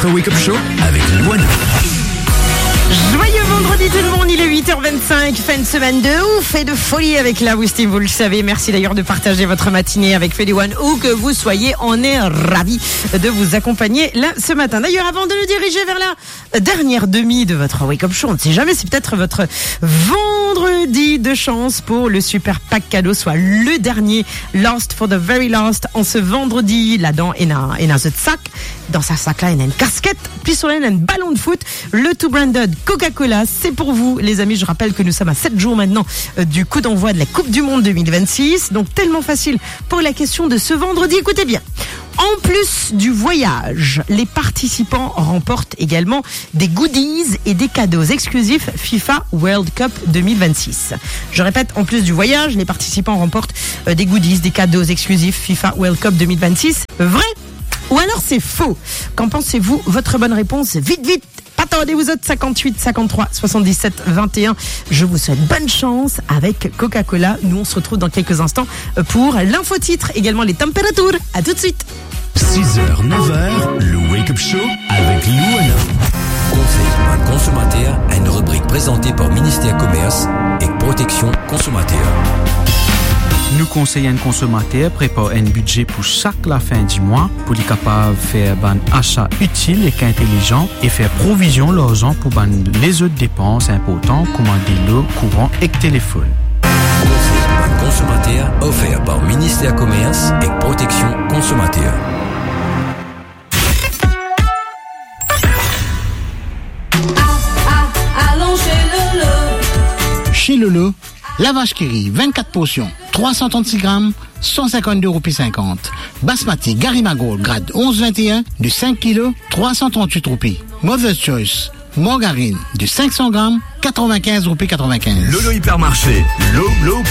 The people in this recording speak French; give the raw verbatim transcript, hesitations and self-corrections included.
votre Wake Up Show avec Luana. Joyeux vendredi tout le monde, il est huit heures vingt-cinq, fin de semaine de ouf et de folie avec la Wistim, vous le savez. Merci d'ailleurs de partager votre matinée avec Feli One, où que vous soyez, on est ravis de vous accompagner là ce matin. D'ailleurs, avant de nous diriger vers la dernière demi de votre Wake Up Show, on ne sait jamais, c'est peut-être votre vendredi de chance pour le super pack cadeau, soit le dernier, last for the very last, en ce vendredi. Là-dedans, il y a un sac, dans sa sac là, il y a une casquette, puis sur là, il y a un ballon de foot, le tout branded Coca-Cola, c'est pour vous les amis. Je rappelle que nous sommes à sept jours maintenant euh, du coup d'envoi de la Coupe du Monde deux mille vingt-six, donc tellement facile pour la question de ce vendredi. Écoutez bien, en plus du voyage, les participants remportent également des goodies et des cadeaux exclusifs FIFA World Cup deux mille vingt-six. Je répète, en plus du voyage, les participants remportent euh, des goodies, des cadeaux exclusifs FIFA World Cup deux mille vingt-six. Vrai ou alors c'est faux? Qu'en pensez-vous? Votre bonne réponse, vite vite. Attendez, vous êtes cinquante-huit, cinquante-trois, soixante-dix-sept, vingt et un. Je vous souhaite bonne chance avec Coca-Cola. Nous, on se retrouve dans quelques instants pour l'info-titre, également les températures. À tout de suite. six heures, neuf heures, le Wake Up Show avec Luana. Conseil pour un consommateur, une rubrique présentée par Ministère Commerce et Protection Consommateur. Nous conseillons un consommateur prépare un budget pour chaque la fin du mois pour être capable de faire un achat utile et intelligent et faire provision l'argent pour ban les autres dépenses importantes comme des lots courants et téléphone. Conseil pour un consommateur offert par Ministère Commerce et Protection Consommateur. Chez Lolo, la vache qui rit, vingt-quatre portions, trois cent trente-six grammes, cent cinquante-deux roupies cinquante. Basmati Garima Gold, grade onze vingt et un, de cinq kilos, trois cent trente-huit roupies. Mother's Choice, margarine, de cinq cents grammes, quatre-vingt-quinze roupies quatre-vingt-quinze. Lolo Hypermarché, Lolo